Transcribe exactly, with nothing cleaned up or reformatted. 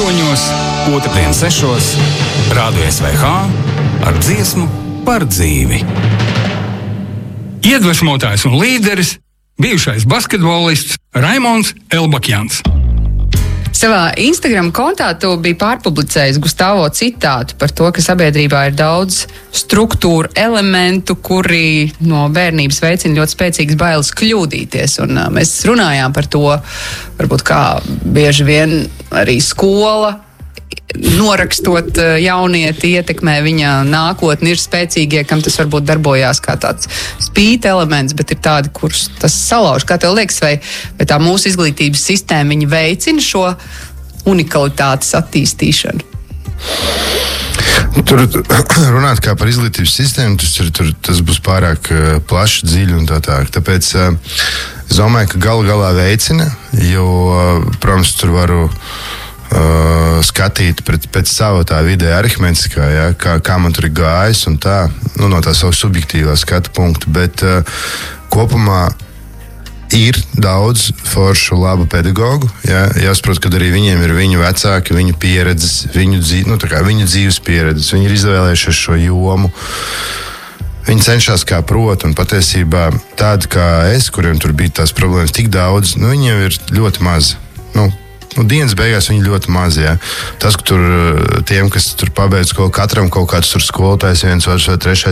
astoņos, otrdien sešos, Rādio S V H ar dziesmu par dzīvi. Iedvesmotājs un līderis, bijušais basketbolists Raimonds Elbakjans. Savā Instagram kontā tu biji pārpublicējis Gustavo citātu par to, ka sabiedrībā ir daudz struktūru elementu, kuri no bērnības veicina ļoti spēcīgas bailes kļūdīties. Un uh, mēs runājām par to, varbūt kā bieži vien arī skola, norakstot jaunieti, ietekmē viņa nākotni, ir spēcīgie, kam tas varbūt darbojās kā tāds spīta elements, bet ir tādi, kurus tas salauž. Kā tev liekas, vai, vai tā mūsu izglītības sistēma viņa veicina šo unikalitātes attīstīšanu? Tur runāt kā par izglītības sistēmu, tas, ir, tur, tas būs pārāk uh, plaši, dziļi un tā tā. Tāpēc uh, es domāju, ka galu galā veicina, jo, uh, protams, tur varu Uh, skatīt pret, pēc sava tā vidē arihmetiskā, ja, kā, kā man tur ir gājis un tā, nu, no tā savu subjektīvā skatu punktu, bet uh, kopumā ir daudz foršu labu pedagogu, ja, jāsaprot, ka arī viņiem ir viņu vecāki, viņu pieredzes, viņu, dzīv, nu, tā kā, viņu dzīves pieredzes, viņi ir izvēlējušies šo jomu. Viņi cenšas kā prot, un patiesībā tādi kā es, kuriem tur bija tās problēmas tik daudz, nu, viņiem ir ļoti maz. Nu, Nu, dienas beigās viņi ļoti maz, jā. Tas, ka tur tiem, kas tur pabeidz skolu, katram kaut kāds tur skolotājs, viens, otrs vai trešais